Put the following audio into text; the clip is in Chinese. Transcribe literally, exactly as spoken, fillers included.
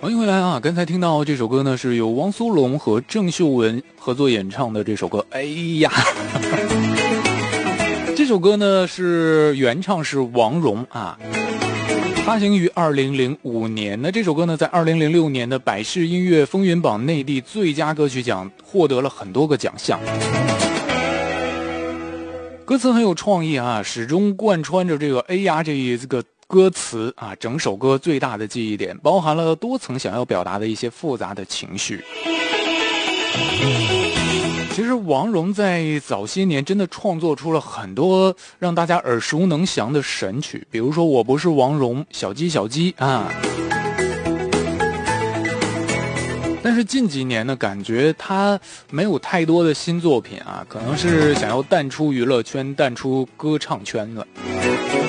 欢迎回来啊！刚才听到这首歌呢，是由汪苏泷和郑秀文合作演唱的这首歌。哎呀，这首歌呢是原唱是王蓉啊，发行于二零零五年。那这首歌呢，在二零零六年的百事音乐风云榜内地最佳歌曲奖获得了很多个奖项。歌词很有创意啊，始终贯穿着这个哎呀这一这个歌词啊，整首歌最大的记忆点包含了多层想要表达的一些复杂的情绪。其实王蓉在早些年真的创作出了很多让大家耳熟能详的神曲，比如说我不是王蓉、小鸡小鸡啊。但是近几年呢，感觉他没有太多的新作品啊，可能是想要淡出娱乐圈、淡出歌唱圈了。